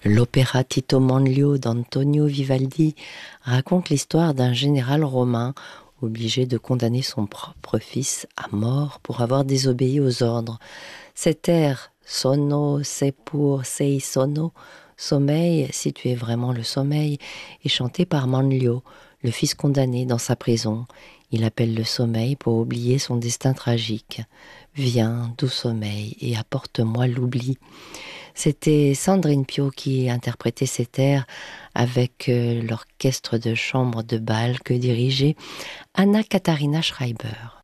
L'opéra Tito Manlio d'Antonio Vivaldi raconte l'histoire d'un général romain obligé de condamner son propre fils à mort pour avoir désobéi aux ordres. Cet air sono sepur sei sono, sommeil, si tu es vraiment le sommeil, est chanté par Manlio, le fils condamné dans sa prison. Il appelle le sommeil pour oublier son destin tragique. Viens, doux sommeil, et apporte-moi l'oubli. C'était Sandrine Pio qui interprétait cet air avec l'orchestre de chambre de bal que dirigeait Anna Katharina Schreiber.